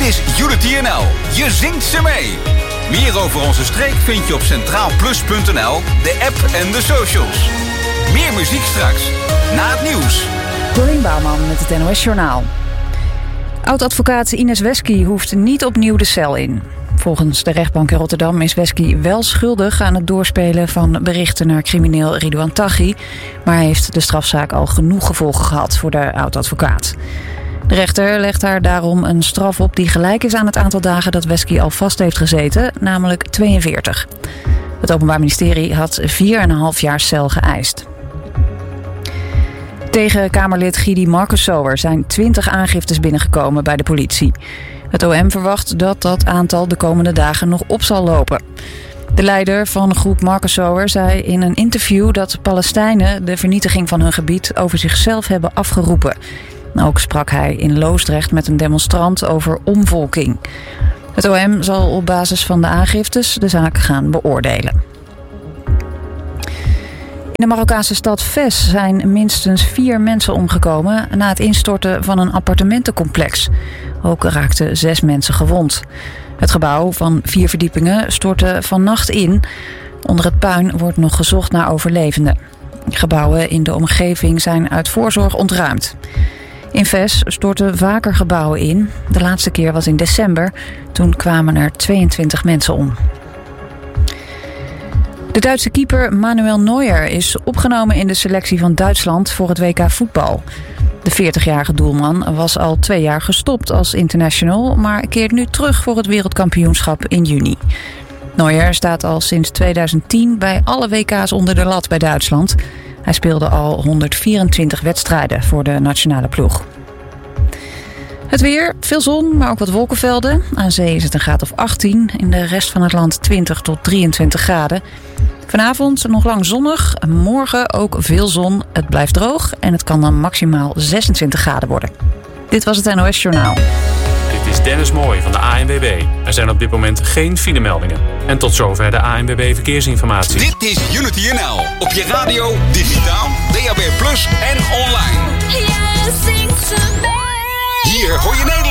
is Unity NL. Je zingt ze mee. Meer over onze streek vind je op centraalplus.nl, de app en de socials. Meer muziek straks, na het nieuws. Dorien Bouwman met het NOS Journaal. Oud-advocaat Ines Wesky hoeft niet opnieuw de cel in. Volgens de rechtbank in Rotterdam is Wesky wel schuldig aan het doorspelen van berichten naar crimineel Ridouan Taghi, maar heeft de strafzaak al genoeg gevolgen gehad voor de oud-advocaat. De rechter legt haar daarom een straf op die gelijk is aan het aantal dagen dat Wesky al vast heeft gezeten, namelijk 42. Het Openbaar Ministerie had 4,5 jaar cel geëist. Tegen Kamerlid Gydi Marcussower zijn 20 aangiftes binnengekomen bij de politie. Het OM verwacht dat dat aantal de komende dagen nog op zal lopen. De leider van de groep Marcussower zei in een interview dat Palestijnen de vernietiging van hun gebied over zichzelf hebben afgeroepen. Ook sprak hij in Loosdrecht met een demonstrant over omvolking. Het OM zal op basis van de aangiftes de zaak gaan beoordelen. In de Marokkaanse stad Fes zijn minstens 4 mensen omgekomen na het instorten van een appartementencomplex. Ook raakten 6 mensen gewond. Het gebouw van 4 verdiepingen stortte vannacht in. Onder het puin wordt nog gezocht naar overlevenden. Gebouwen in de omgeving zijn uit voorzorg ontruimd. In Fes stortten vaker gebouwen in. De laatste keer was in december. Toen kwamen er 22 mensen om. De Duitse keeper Manuel Neuer is opgenomen in de selectie van Duitsland voor het WK voetbal. De 40-jarige doelman was al 2 jaar gestopt als international, maar keert nu terug voor het wereldkampioenschap in juni. Neuer staat al sinds 2010 bij alle WK's onder de lat bij Duitsland. Hij speelde al 124 wedstrijden voor de nationale ploeg. Het weer, veel zon, maar ook wat wolkenvelden. Aan zee is het een graad of 18. In de rest van het land 20 tot 23 graden. Vanavond nog lang zonnig. Morgen ook veel zon. Het blijft droog en het kan dan maximaal 26 graden worden. Dit was het NOS Journaal. Dit is Dennis Mooij van de ANWB. Er zijn op dit moment geen filemeldingen. En tot zover de ANWB Verkeersinformatie. Dit is Unity NL. Op je radio, digitaal, DAB+ en online. Hier hoor je Nederland.